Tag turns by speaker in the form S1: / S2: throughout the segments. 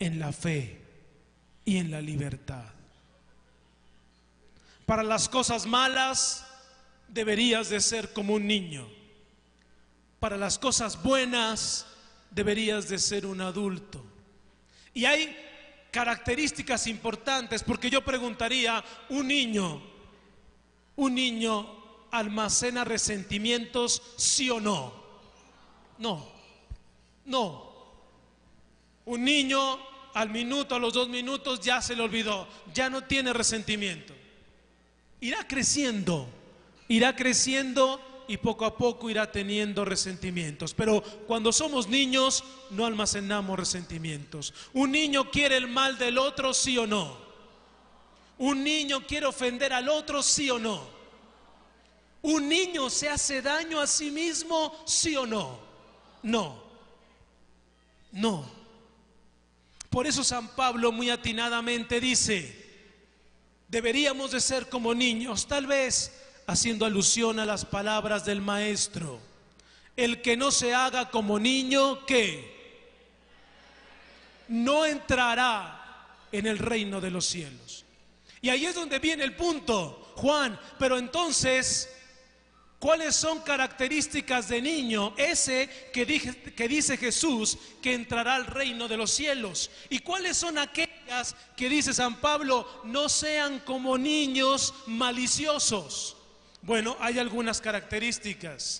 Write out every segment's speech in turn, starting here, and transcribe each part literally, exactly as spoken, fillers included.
S1: en la fe y en la libertad. Para las cosas malas deberías de ser como un niño. Para las cosas buenas deberías de ser un adulto. Y hay características importantes, porque yo preguntaría, un niño, un niño almacena resentimientos, ¿sí o no? No, no. Un niño al minuto, a los dos minutos ya se le olvidó, ya no tiene resentimiento. Irá creciendo, irá creciendo y poco a poco irá teniendo resentimientos. Pero cuando somos niños no almacenamos resentimientos. Un niño quiere el mal del otro, ¿sí o no? Un niño quiere ofender al otro, ¿sí o no? Un niño se hace daño a sí mismo, ¿sí o no? No, no. Por eso San Pablo muy atinadamente dice, deberíamos de ser como niños, tal vez haciendo alusión a las palabras del maestro. El que no se haga como niño, ¿qué? No entrará en el reino de los cielos. Y ahí es donde viene el punto, Juan. Pero entonces, ¿cuáles son características de niño? Ese que, dije, que dice Jesús que entrará al reino de los cielos. ¿Y cuáles son aquellas que dice San Pablo? No sean como niños maliciosos. Bueno, hay algunas características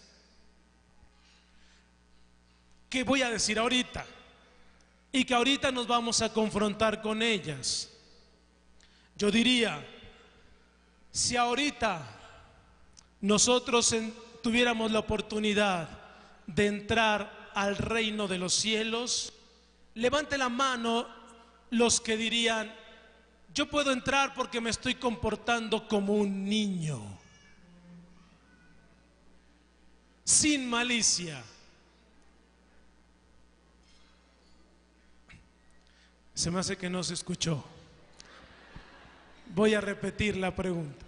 S1: que voy a decir ahorita y que ahorita nos vamos a confrontar con ellas. Yo diría, si ahorita nosotros en, tuviéramos la oportunidad de entrar al reino de los cielos, levante la mano los que dirían, yo puedo entrar porque me estoy comportando como un niño, sin malicia. Se me hace que no se escuchó. Voy a repetir la pregunta.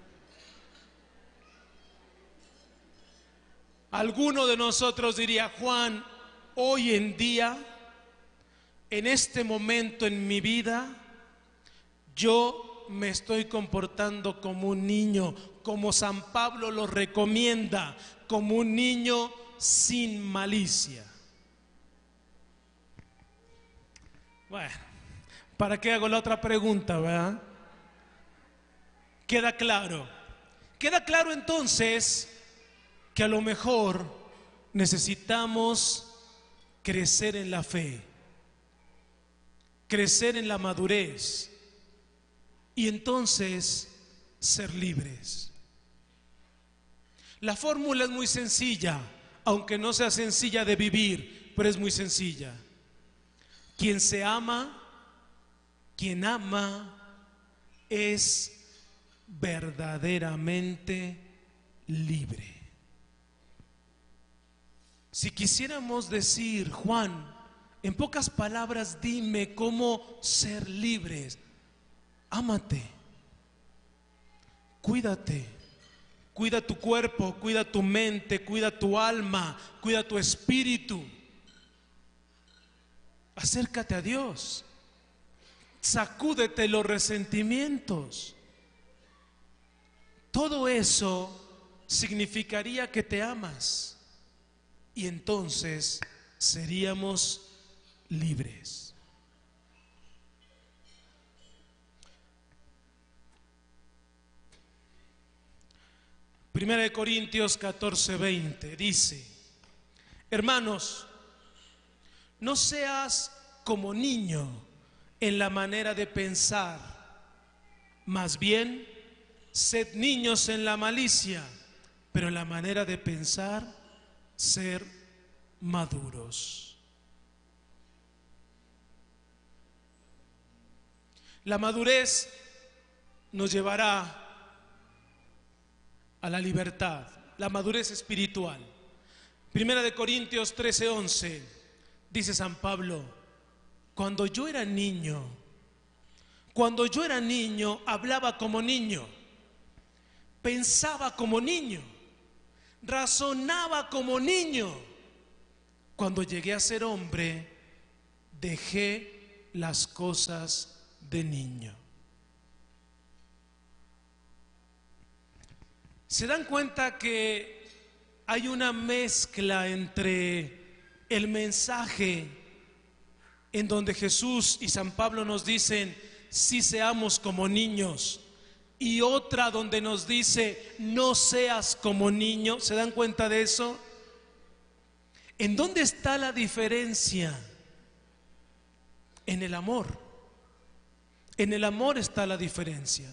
S1: Alguno de nosotros diría, Juan, hoy en día, en este momento en mi vida, yo me estoy comportando como un niño, como San Pablo lo recomienda, como un niño sin malicia. Bueno, ¿para qué hago la otra pregunta, verdad? Queda claro. Queda claro entonces que a lo mejor necesitamos crecer en la fe, crecer en la madurez y entonces ser libres. La fórmula es muy sencilla, aunque no sea sencilla de vivir, pero es muy sencilla. Quien se ama, quien ama, es verdaderamente libre. Si quisiéramos decir, Juan, en pocas palabras, dime cómo ser libres. Ámate, cuídate, cuida tu cuerpo, cuida tu mente, cuida tu alma, cuida tu espíritu. Acércate a Dios, sacúdete los resentimientos. Todo eso significaría que te amas y entonces seríamos libres. Primera de Corintios catorce, veinte dice, hermanos, no seas como niño en la manera de pensar, más bien sed niños en la malicia, pero en la manera de pensar, ser maduros. La madurez nos llevará a la libertad, la madurez espiritual. Primera de Corintios trece, once, dice San Pablo, cuando yo era niño, cuando yo era niño, hablaba como niño, pensaba como niño, razonaba como niño. Cuando llegué a ser hombre, dejé las cosas de niño. ¿Se dan cuenta que hay una mezcla entre el mensaje en donde Jesús y San Pablo nos dicen, sí seamos como niños, y otra donde nos dice, no seas como niño? ¿Se dan cuenta de eso? ¿En dónde está la diferencia? En el amor. En el amor está la diferencia.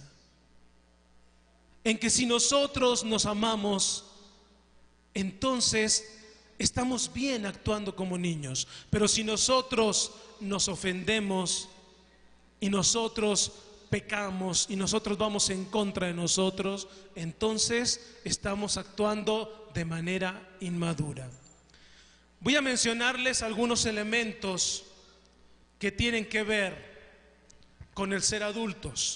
S1: En que si nosotros nos amamos, entonces estamos bien actuando como niños. Pero si nosotros nos ofendemos y nosotros pecamos y nosotros vamos en contra de nosotros, entonces estamos actuando de manera inmadura. Voy a mencionarles algunos elementos que tienen que ver con el ser adultos,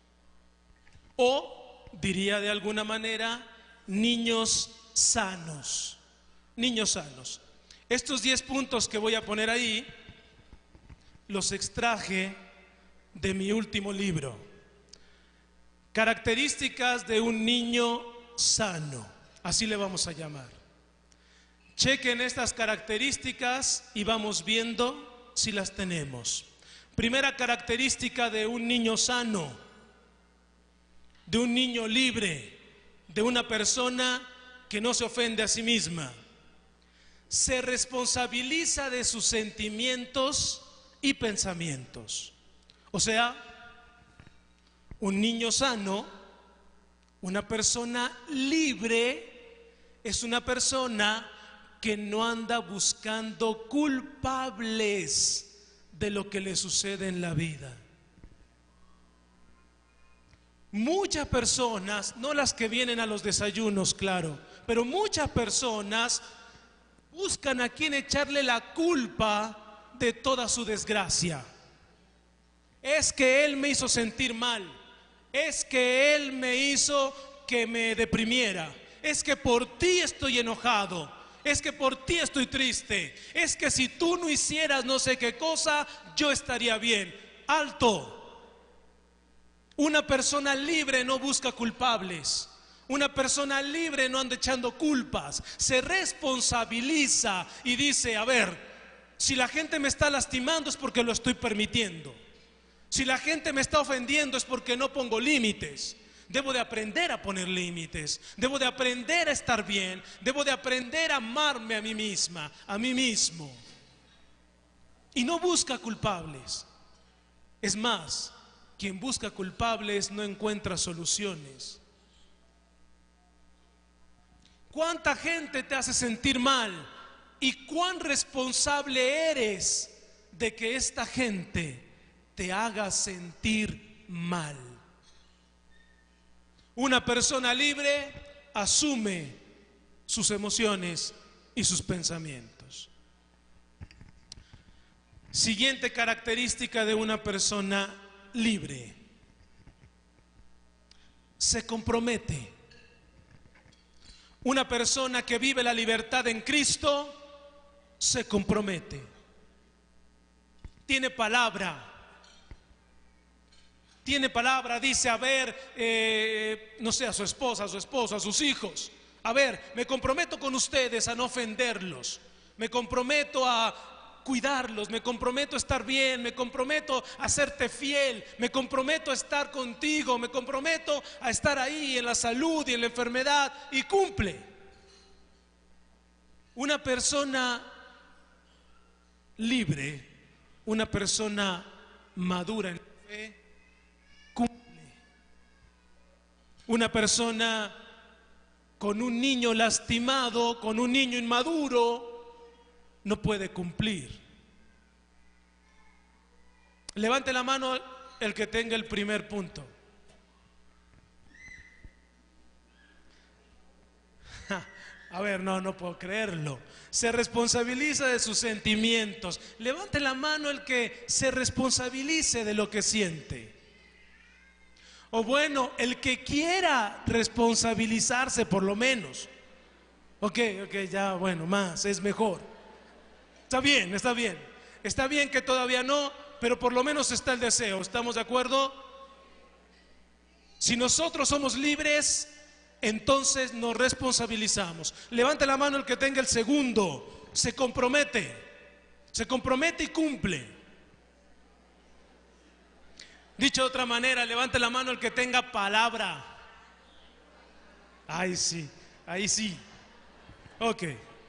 S1: o diría de alguna manera, niños sanos. Niños sanos. Estos diez puntos que voy a poner ahí los extraje de mi último libro, Características de un niño sano, así le vamos a llamar. Chequen estas características y vamos viendo si las tenemos. Primera característica de un niño sano, de un niño libre, de una persona que no se ofende a sí misma. Se responsabiliza de sus sentimientos y pensamientos. O sea, un niño sano, una persona libre, es una persona que no anda buscando culpables de lo que le sucede en la vida. Muchas personas, no las que vienen a los desayunos, claro, pero muchas personas buscan a quien echarle la culpa de toda su desgracia. Es que él me hizo sentir mal, es que él me hizo que me deprimiera, es que por ti estoy enojado, es que por ti estoy triste, es que si tú no hicieras no sé qué cosa, yo estaría bien. ¡Alto! Una persona libre no busca culpables. Una persona libre no anda echando culpas. Se responsabiliza y dice, a ver, si la gente me está lastimando es porque lo estoy permitiendo. Si la gente me está ofendiendo es porque no pongo límites. Debo de aprender a poner límites. Debo de aprender a estar bien. Debo de aprender a amarme a mí misma, a mí mismo. Y no busca culpables. Es más, quien busca culpables no encuentra soluciones. ¿Cuánta gente te hace sentir mal? ¿Y cuán responsable eres de que esta gente te haga sentir mal? Una persona libre asume sus emociones y sus pensamientos. Siguiente característica de una persona libre: se compromete. Una persona que vive la libertad en Cristo se compromete. Tiene palabra. Tiene palabra, dice, a ver, eh, no sé, a su esposa, a su esposo, a sus hijos. A ver, me comprometo con ustedes a no ofenderlos. Me comprometo a cuidarlos, me comprometo a estar bien, me comprometo a serte fiel, me comprometo a estar contigo, me comprometo a estar ahí en la salud y en la enfermedad, y cumple. Una persona libre, una persona madura en la fe, cumple. Una persona con un niño lastimado, con un niño inmaduro, no puede cumplir. Levante la mano el que tenga el primer punto. A ver, no, no puedo creerlo. Se responsabiliza de sus sentimientos. Levante la mano el que se responsabilice de lo que siente. O bueno, el que quiera responsabilizarse por lo menos. Ok, ok, ya, bueno, más, es mejor. Está bien, está bien. Está bien que todavía no, pero por lo menos está el deseo. ¿Estamos de acuerdo? Si nosotros somos libres, entonces nos responsabilizamos. Levante la mano el que tenga el segundo. Se compromete. Se compromete y cumple. Dicho de otra manera, levante la mano el que tenga palabra. Ay, sí, ahí sí. Ok.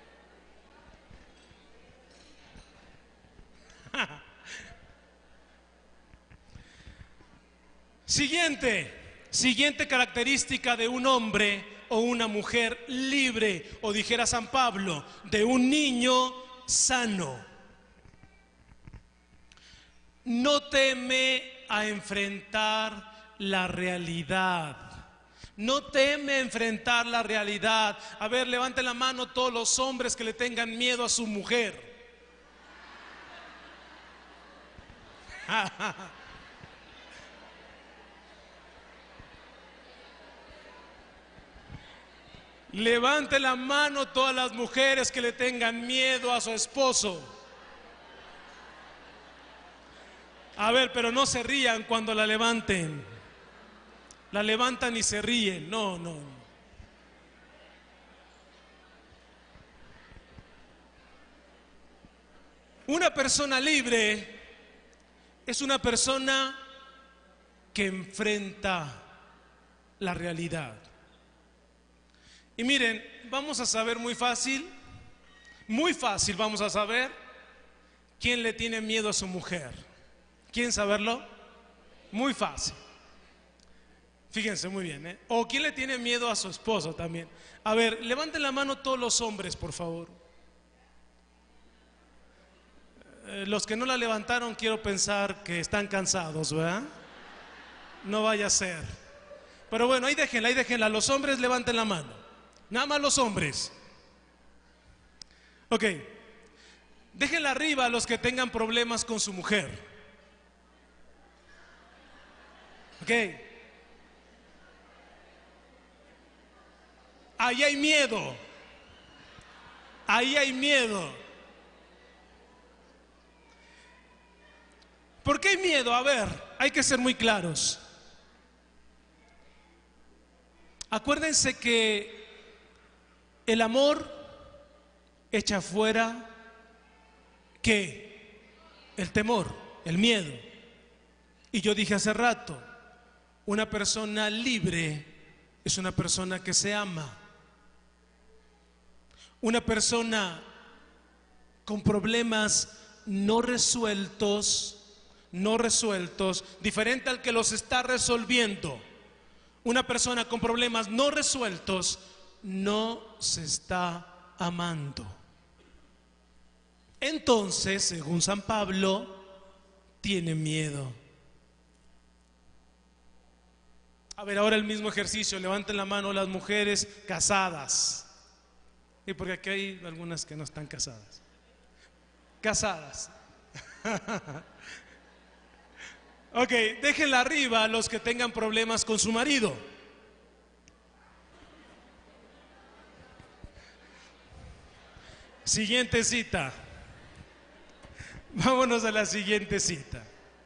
S1: Siguiente. Siguiente característica de un hombre o una mujer libre, o dijera San Pablo, de un niño sano. No teme a enfrentar la realidad. No teme enfrentar la realidad. A ver, levanten la mano todos los hombres que le tengan miedo a su mujer. Levante la mano todas las mujeres que le tengan miedo a su esposo. A ver, pero no se rían cuando la levanten. La levantan y se ríen. No, no, no. Una persona libre es una persona que enfrenta la realidad. Y miren, vamos a saber muy fácil, muy fácil vamos a saber quién le tiene miedo a su mujer. ¿Quieren saberlo? Muy fácil. Fíjense muy bien, ¿eh? O quién le tiene miedo a su esposo también. A ver, levanten la mano todos los hombres, por favor. Eh, los que no la levantaron, quiero pensar que están cansados, ¿verdad? No vaya a ser. Pero bueno, ahí déjenla, ahí déjenla. Los hombres levanten la mano. Nada más los hombres. Ok. Déjenla arriba a los que tengan problemas con su mujer. Ok. Ahí hay miedo. Ahí hay miedo. ¿Por qué hay miedo? A ver, hay que ser muy claros. Acuérdense que el amor echa fuera, ¿qué? El temor, el miedo. Y yo dije hace rato, una persona libre es una persona que se ama. Una persona con problemas no resueltos, no resueltos, diferente al que los está resolviendo. Una persona con problemas no resueltos no se está amando. Entonces, según San Pablo, tiene miedo. A ver, ahora el mismo ejercicio. Levanten la mano las mujeres casadas. Y porque aquí hay algunas que no están casadas. Casadas. Ok, déjenla arriba a los que tengan problemas con su marido. Siguiente cita. Vámonos a la siguiente cita.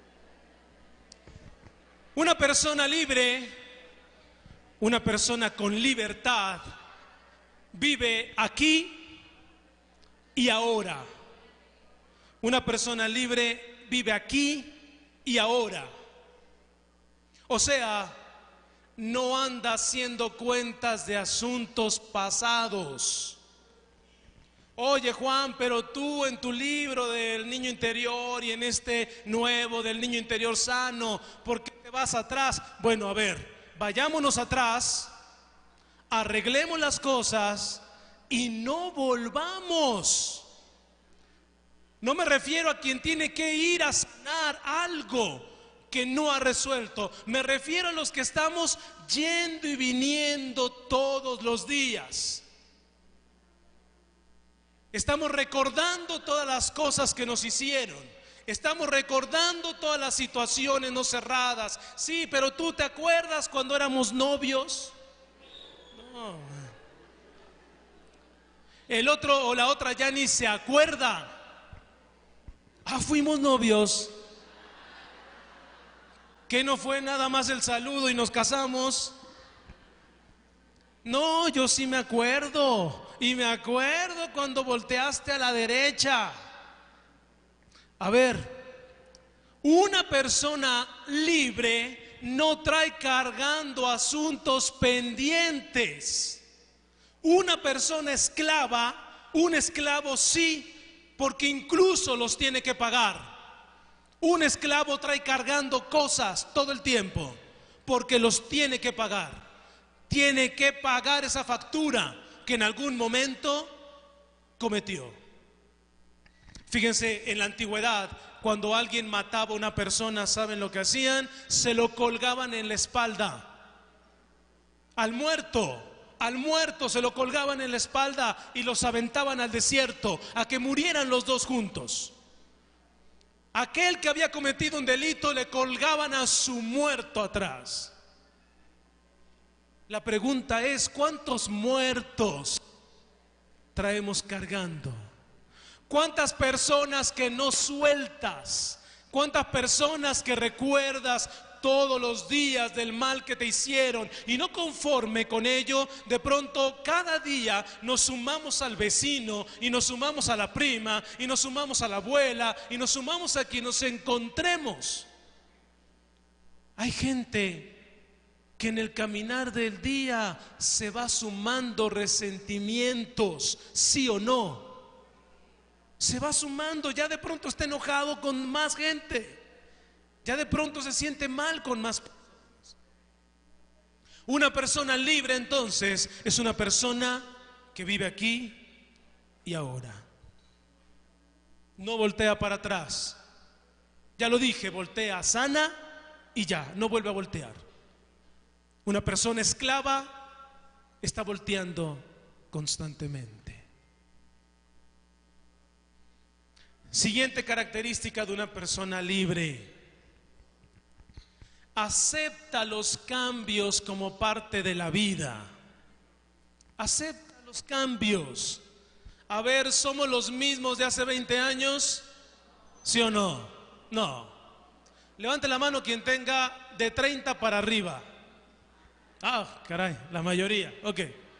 S1: Una persona libre, una persona con libertad, vive aquí y ahora. Una persona libre vive aquí y ahora. O sea, no anda haciendo cuentas de asuntos pasados. Oye, Juan, pero tú en tu libro del niño interior y en este nuevo del niño interior sano, ¿por qué te vas atrás? Bueno, a ver, vayámonos atrás, arreglemos las cosas y no volvamos. No me refiero a quien tiene que ir a sanar algo que no ha resuelto. Me refiero a los que estamos yendo y viniendo todos los días. Estamos recordando todas las cosas que nos hicieron. Estamos recordando todas las situaciones no cerradas. Sí, pero tú te acuerdas cuando éramos novios. No. El otro o la otra ya ni se acuerda. Ah, fuimos novios. ¿Que no fue nada más el saludo y nos casamos? No, yo sí me acuerdo. Y me acuerdo cuando volteaste a la derecha. A ver, una persona libre no trae cargando asuntos pendientes. Una persona esclava, un esclavo sí, porque incluso los tiene que pagar. Un esclavo trae cargando cosas todo el tiempo, porque los tiene que pagar. Tiene que pagar esa factura que en algún momento cometió. Fíjense, en la antigüedad, cuando alguien mataba a una persona, ¿saben lo que hacían? Se lo colgaban en la espalda. Al muerto. Al muerto se lo colgaban en la espalda y los aventaban al desierto a que murieran los dos juntos. Aquel que había cometido un delito le colgaban a su muerto atrás. La pregunta es, ¿cuántos muertos traemos cargando? ¿Cuántas personas que no sueltas? ¿Cuántas personas que recuerdas todos los días del mal que te hicieron? Y no conforme con ello, de pronto cada día nos sumamos al vecino, y nos sumamos a la prima, y nos sumamos a la abuela, y nos sumamos a quien nos encontremos. Hay gente que en el caminar del día se va sumando resentimientos, sí o no. Se va sumando, ya de pronto está enojado con más gente. Ya de pronto se siente mal con más personas. Una persona libre entonces es una persona que vive aquí y ahora. No voltea para atrás. Ya lo dije, voltea, sana y ya, no vuelve a voltear. Una persona esclava está volteando constantemente. Siguiente característica de una persona libre: acepta los cambios como parte de la vida. Acepta los cambios. A ver, ¿somos los mismos de hace veinte años? ¿Sí o no? No. Levante la mano quien tenga de treinta para arriba. Ah, caray, la mayoría. Ok.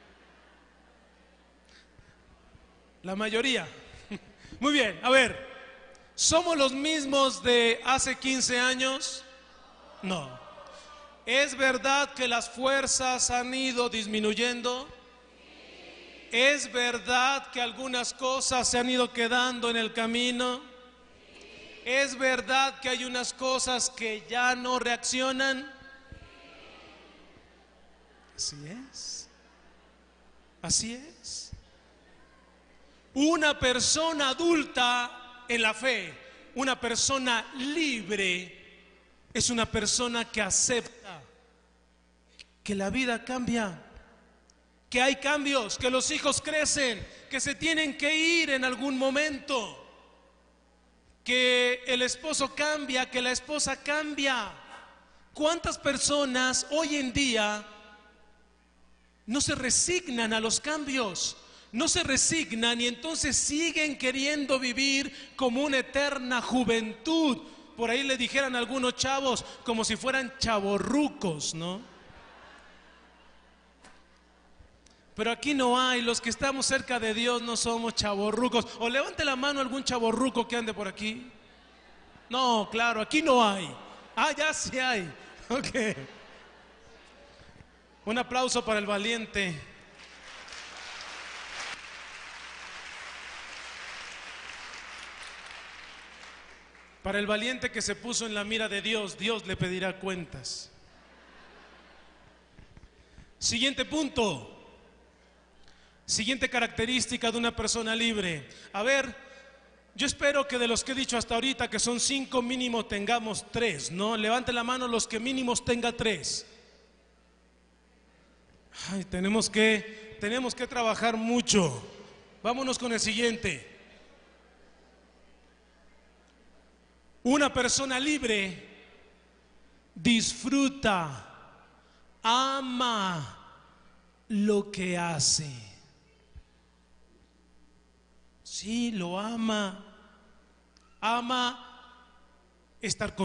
S1: La mayoría. Muy bien, a ver, ¿somos los mismos de hace quince años? No. ¿Es verdad que las fuerzas han ido disminuyendo? ¿Es verdad que algunas cosas se han ido quedando en el camino? ¿Es verdad que hay unas cosas que ya no reaccionan? Así es. Así es. Una persona adulta en la fe, una persona libre, es una persona que acepta que la vida cambia, que hay cambios, que los hijos crecen, que se tienen que ir en algún momento, que el esposo cambia, que la esposa cambia. ¿Cuántas personas hoy en día no se resignan a los cambios? No se resignan y entonces siguen queriendo vivir como una eterna juventud. Por ahí le dijeran a algunos chavos como si fueran chavorrucos, ¿no? Pero aquí no hay, los que estamos cerca de Dios no somos chavorrucos. O levante la mano algún chavorruco que ande por aquí. No, claro, aquí no hay. Ah, ya sí hay. Ok. Un aplauso para el valiente. Para el valiente que se puso en la mira de Dios, Dios le pedirá cuentas. Siguiente punto. Siguiente característica de una persona libre. A ver, yo espero que de los que he dicho hasta ahorita, que son cinco, mínimo tengamos tres, ¿no? Levante la mano los que mínimos tenga tres. Ay, tenemos que, tenemos que trabajar mucho. Vámonos con el siguiente. Una persona libre disfruta, ama lo que hace. Sí, lo ama. Ama estar con